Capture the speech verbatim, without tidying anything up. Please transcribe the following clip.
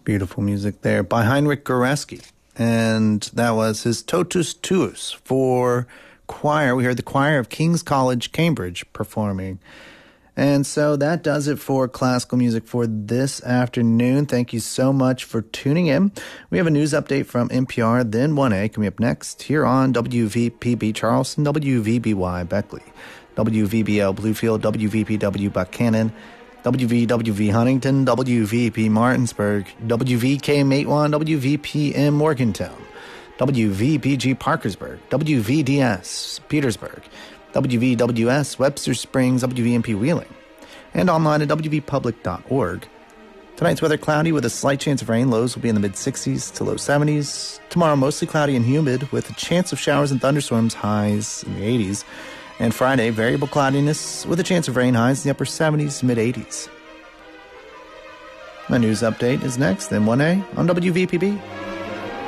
Beautiful music there by Heinrich Goreski. And that was his Totus Tuus for choir. We heard the choir of King's College, Cambridge performing. And so that does it for classical music for this afternoon. Thank you so much for tuning in. We have a news update from N P R, then one A coming up next here on W V P B Charleston, W V B Y Beckley, W V B L Bluefield, W V P W Buchanan, W V W V Huntington, W V P Martinsburg, W V K Matewan, W V P M Morgantown, W V P G Parkersburg, W V D S Petersburg, W V W S Webster Springs, W V M P Wheeling, and online at W V public dot org. Tonight's weather cloudy with a slight chance of rain. Lows will be in the mid-sixties to low seventies. Tomorrow mostly cloudy and humid with a chance of showers and thunderstorms, highs in the eighties. And Friday, variable cloudiness with a chance of rain, highs in the upper seventies, mid-eighties. My news update is next, then one A on W V P B.